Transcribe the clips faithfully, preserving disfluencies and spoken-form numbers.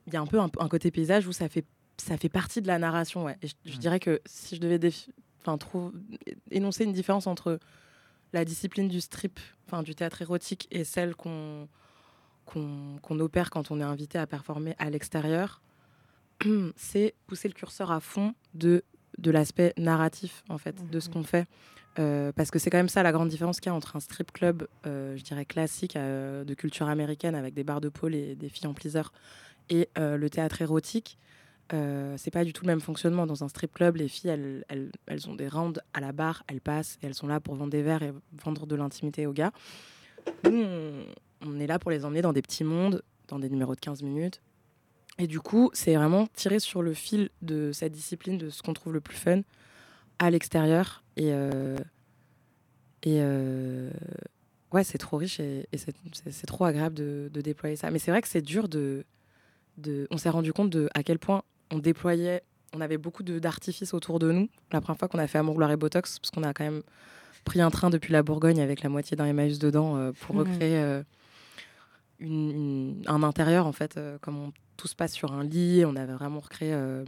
il y a un peu un, un côté paysage où ça fait, ça fait partie de la narration. Ouais. Et je, je dirais que si je devais défi- trouve, énoncer une différence entre la discipline du strip, enfin du théâtre érotique, et celle qu'on, qu'on, qu'on opère quand on est invité à performer à l'extérieur, c'est pousser le curseur à fond de, de l'aspect narratif, en fait, de ce qu'on fait. Euh, parce que c'est quand même ça la grande différence qu'il y a entre un strip club, euh, je dirais classique, euh, de culture américaine avec des barres de pôle et des filles en pleaser, et euh, le théâtre érotique. Euh, c'est pas du tout le même fonctionnement. Dans un strip club, les filles, elles, elles, elles ont des rounds à la barre, elles passent et elles sont là pour vendre des verres et vendre de l'intimité aux gars. Nous, on, on est là pour les emmener dans des petits mondes, dans des numéros de quinze minutes. Et du coup, c'est vraiment tirer sur le fil de cette discipline, de ce qu'on trouve le plus fun à l'extérieur. Et, euh, et euh, ouais, c'est trop riche et, et c'est, c'est, c'est trop agréable de, de déployer ça. Mais c'est vrai que c'est dur de... de on s'est rendu compte de à quel point on déployait... On avait beaucoup de, d'artifices autour de nous. La première fois qu'on a fait Amour, Gloire et Botox, parce qu'on a quand même pris un train depuis la Bourgogne avec la moitié d'un Emmaüs dedans euh, pour mmh. recréer euh, une, une, un intérieur, en fait, euh, comme on, tout se passe sur un lit. On avait vraiment recréé... Euh,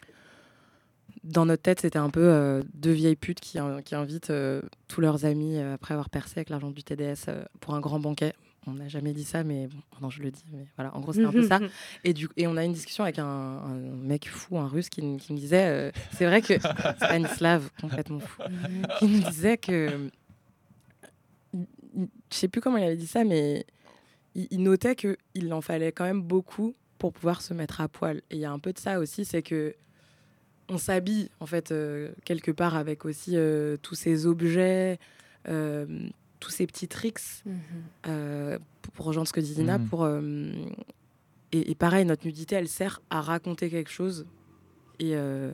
dans notre tête, c'était un peu euh, deux vieilles putes qui, euh, qui invitent euh, tous leurs amis, euh, après avoir percé avec l'argent du T D S, euh, pour un grand banquet. On n'a jamais dit ça, mais bon, non, je le dis. Mais voilà, en gros, c'était un peu ça. Et, du, et on a eu une discussion avec un, un mec fou, un russe, qui, qui me disait... Euh, c'est vrai que... Stanislav, complètement fou. Qui nous disait que... Je ne sais plus comment il avait dit ça, mais il, il notait qu'il en fallait quand même beaucoup pour pouvoir se mettre à poil. Et il y a un peu de ça aussi, c'est que on s'habille, en fait, euh, quelque part avec aussi euh, tous ces objets, euh, tous ces petits tricks, mm-hmm. euh, pour, pour rejoindre ce que dit Dina. Mm-hmm. Pour, euh, et, et pareil, notre nudité, elle sert à raconter quelque chose. Et... Euh,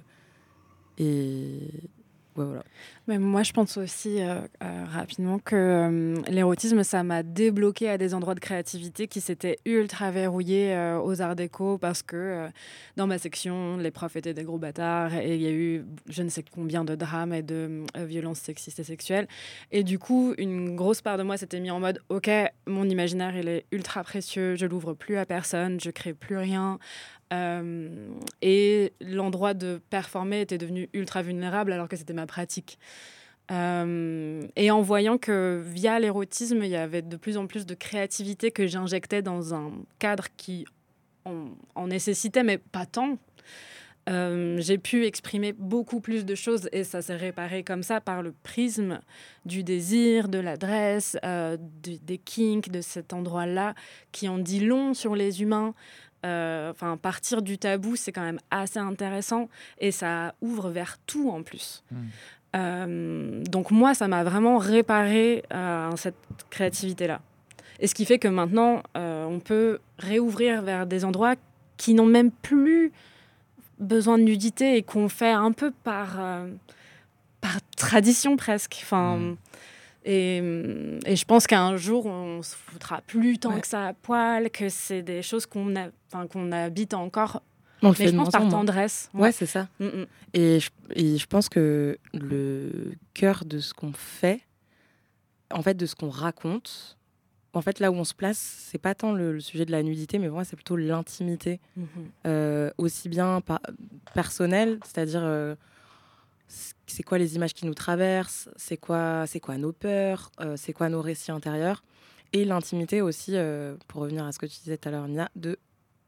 et ouais, voilà. Mais moi, je pense aussi euh, euh, rapidement que euh, l'érotisme, ça m'a débloqué à des endroits de créativité qui s'étaient ultra verrouillés euh, aux arts déco parce que euh, dans ma section, les profs étaient des gros bâtards et il y a eu je ne sais combien de drames et de euh, violences sexistes et sexuelles. Et du coup, une grosse part de moi s'était mis en mode « Ok, mon imaginaire, il est ultra précieux, je l'ouvre plus à personne, je crée plus rien. » Euh, et l'endroit de performer était devenu ultra vulnérable alors que c'était ma pratique. Euh, et en voyant que via l'érotisme, il y avait de plus en plus de créativité que j'injectais dans un cadre qui en, en nécessitait, mais pas tant. Euh, j'ai pu exprimer beaucoup plus de choses et ça s'est réparé comme ça par le prisme du désir, de l'adresse, euh, de, des kinks, de cet endroit-là qui en dit long sur les humains. Enfin, euh, partir du tabou, c'est quand même assez intéressant et ça ouvre vers tout en plus. Mmh. Euh, donc moi, ça m'a vraiment réparé euh, cette créativité-là. Et ce qui fait que maintenant, euh, on peut réouvrir vers des endroits qui n'ont même plus besoin de nudité et qu'on fait un peu par, euh, par tradition presque. Enfin, mmh. Et, et je pense qu'un jour, on se foutra plus tant ouais. que ça à poil, que c'est des choses qu'on, a, qu'on habite encore. On mais je pense par tendresse. Ouais, ouais c'est ça. Mm-mm. Et, je, et je pense que le cœur de ce qu'on fait, en fait, de ce qu'on raconte, en fait, là où on se place, c'est pas tant le, le sujet de la nudité, mais pour moi, c'est plutôt l'intimité. Mm-hmm. Euh, aussi bien par, personnelle, c'est-à-dire... Euh, c'est quoi les images qui nous traversent, c'est quoi, c'est quoi nos peurs, euh, c'est quoi nos récits intérieurs, et l'intimité aussi, euh, pour revenir à ce que tu disais tout à l'heure, Nina, de,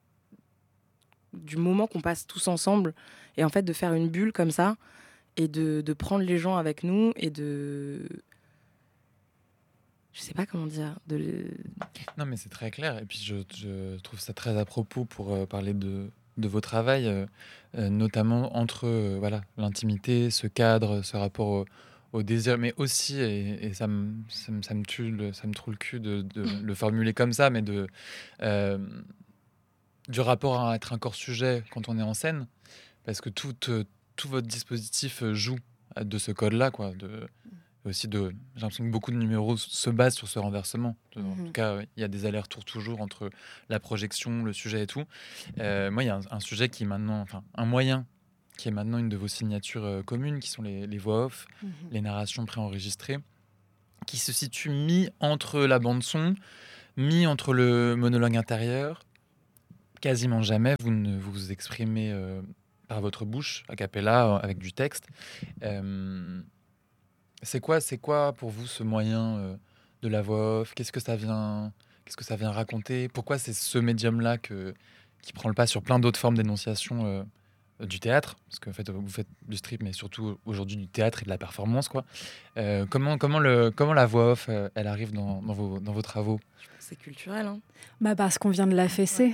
du moment qu'on passe tous ensemble, et en fait de faire une bulle comme ça, et de, de prendre les gens avec nous, et de... Je sais pas comment dire. De... Non mais c'est très clair, et puis je, je trouve ça très à propos pour euh, parler de... de vos travails, euh, euh, notamment entre euh, voilà, l'intimité, ce cadre, ce rapport au, au désir, mais aussi, et, et ça, me, ça, me, ça me tue, le, ça me trouve le cul de, de le formuler comme ça, mais de, euh, du rapport à être un corps-sujet quand on est en scène, parce que tout, euh, tout votre dispositif joue de ce code-là, quoi, de... aussi de, j'ai l'impression que beaucoup de numéros se basent sur ce renversement. En mmh. tout cas, il y a des allers-retours toujours entre la projection, le sujet et tout. Euh, moi, il y a un, un sujet qui est maintenant, enfin, un moyen qui est maintenant une de vos signatures euh, communes, qui sont les, les voix off, mmh. les narrations préenregistrées, qui se situe mis entre la bande son, mis entre le monologue intérieur, quasiment jamais vous ne vous exprimez euh, par votre bouche, a cappella, avec du texte. Euh, c'est quoi, c'est quoi pour vous ce moyen euh, de la voix off? Qu'est-ce que ça vient, qu'est-ce que ça vient raconter? Pourquoi c'est ce médium-là que, qui prend le pas sur plein d'autres formes d'énonciation euh, du théâtre? Parce que en fait, vous faites du strip, mais surtout aujourd'hui du théâtre et de la performance, quoi. Euh, comment, comment, le, comment la voix off, euh, elle arrive dans, dans, vos, dans vos travaux? C'est culturel, hein. Bah parce qu'on vient de la fessée.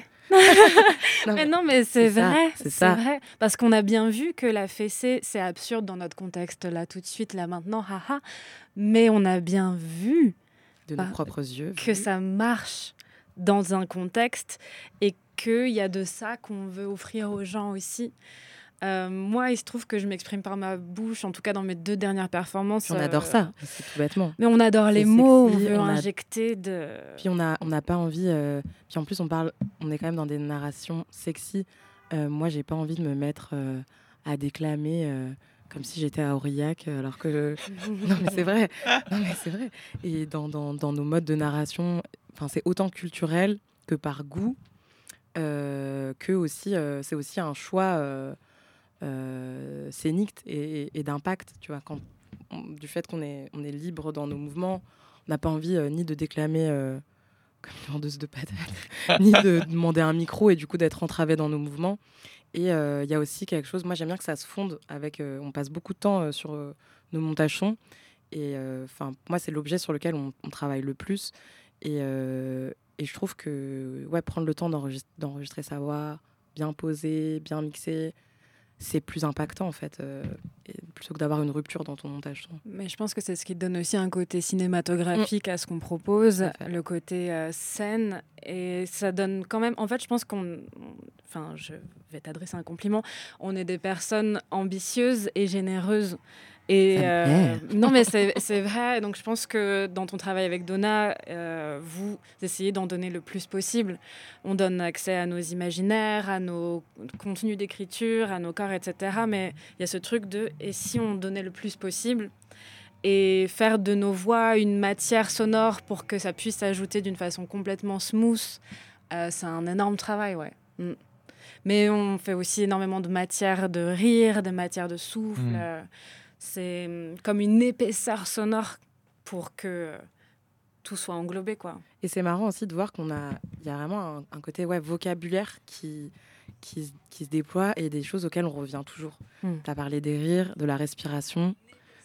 Non, Mais non, mais c'est c'est ça, vrai, c'est c'est ça. vrai. Parce qu'on a bien vu que la fessée, c'est absurde dans notre contexte, là, tout de suite, là, maintenant, haha. Mais on a bien vu De Bah, nos propres yeux. que vu. ça marche dans un contexte et qu'il y a de ça qu'on veut offrir aux gens aussi. Euh, moi, il se trouve que je m'exprime par ma bouche, en tout cas dans mes deux dernières performances. Puis on adore euh, ça, c'est tout bêtement. Mais on adore les C'est mots, sexy, on veut on a- injecter de... Puis on a, on n'a pas envie. euh, Puis en plus, on parle, on est quand même dans des narrations sexy. Euh, moi, j'ai pas envie de me mettre euh, à déclamer euh, comme si j'étais à Aurillac, euh, alors que non mais c'est vrai. Non mais c'est vrai. Et dans, dans, dans nos modes de narration, enfin c'est autant culturel que par goût, euh, que aussi euh, c'est aussi un choix euh, euh, scénique et, et- et d'impact. Tu vois, quand on- du fait qu'on est on est libre dans nos mouvements, on n'a pas envie euh, ni de déclamer. euh, comme une vendeuse de patates, ni de demander un micro et du coup d'être entravé dans nos mouvements. Et il euh, y a aussi quelque chose, moi j'aime bien que ça se fonde avec, euh, on passe beaucoup de temps euh, sur euh, nos montages sons, et enfin moi c'est l'objet sur lequel on, on travaille le plus, et, euh, et je trouve que ouais, prendre le temps d'enregistrer, d'enregistrer sa voix, bien posée, bien mixée, c'est plus impactant en fait, euh, et plutôt que d'avoir une rupture dans ton montage son. Mais je pense que c'est ce qui donne aussi un côté cinématographique à ce qu'on propose, Tout à fait. le côté euh, scène. Et ça donne quand même... En fait, je pense qu'on... Enfin, je vais t'adresser un compliment. On est des personnes ambitieuses et généreuses. Et Ça me euh, plaît. non, mais c'est c'est vrai. Donc, je pense que dans ton travail avec Donna, euh, vous essayez d'en donner le plus possible. On donne accès à nos imaginaires, à nos contenus d'écriture, à nos corps, et cetera. Mais il y a ce truc de « et si on donnait le plus possible ?» et faire de nos voix une matière sonore pour que ça puisse s'ajouter d'une façon complètement smooth, euh, c'est un énorme travail, ouais. Mm. Mais on fait aussi énormément de matière de rire, de matière de souffle. Mm. euh, c'est mm, comme une épaisseur sonore pour que euh, tout soit englobé, quoi. Et c'est marrant aussi de voir qu'on a, il y a vraiment un, un côté ouais, vocabulaire qui, qui, qui se déploie et des choses auxquelles on revient toujours. Mm. Tu as parlé des rires, de la respiration.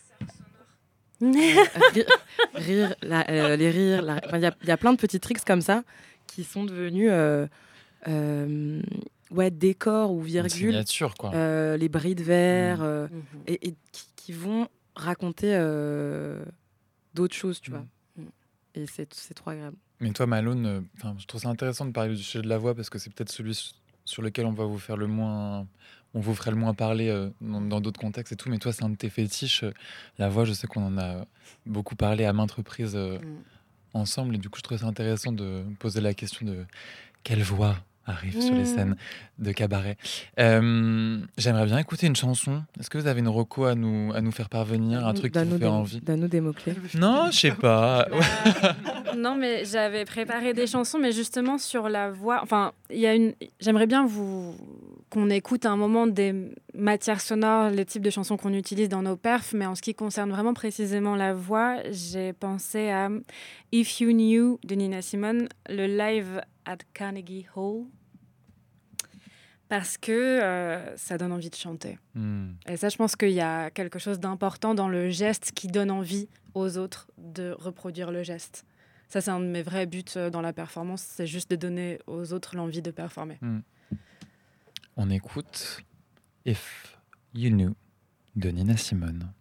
Mm. Euh, rire, rire, la- euh, les rires. la- enfin, Il y, a, il y a plein de petits tricks comme ça qui sont devenus euh, euh, ouais, décors ou Une virgules, signature, quoi. euh, les bris de verre, Mm. euh, Mhm. et, et qui, qui vont raconter euh, d'autres choses, tu Mm. vois. Et c'est c'est trop agréable. Mais toi, Malone, euh, 'fin, je trouve ça intéressant de parler du sujet de la voix parce que c'est peut-être celui s- sur lequel on va vous faire le moins, on vous ferait le moins parler euh, dans dans d'autres contextes et tout. Mais toi, c'est un de tes fétiches. euh, La voix, je sais qu'on en a beaucoup parlé à maintes reprises euh, Mm. ensemble. Et du coup, je trouve ça intéressant de poser la question de quelle voix arrive sur les Mm. scènes de cabaret. Euh, J'aimerais bien écouter une chanson. Est-ce que vous avez une reco à nous, à nous faire parvenir, un truc qui vous Donne-nous fait des, envie? donne-nous des mots-clés. Non, je sais pas. Euh, non, mais j'avais préparé des chansons, mais justement sur la voix. Enfin, il y a une. J'aimerais bien vous qu'on écoute un moment des matières sonores, les types de chansons qu'on utilise dans nos perfs, mais en ce qui concerne vraiment précisément la voix, j'ai pensé à If You Knew de Nina Simone, le live at Carnegie Hall, parce que euh, ça donne envie de chanter. Hmm. Et ça, je pense qu'il y a quelque chose d'important dans le geste qui donne envie aux autres de reproduire le geste. Ça, c'est un de mes vrais buts euh, dans la performance, c'est juste de donner aux autres l'envie de performer. Hmm. On écoute If You Knew de Nina Simone.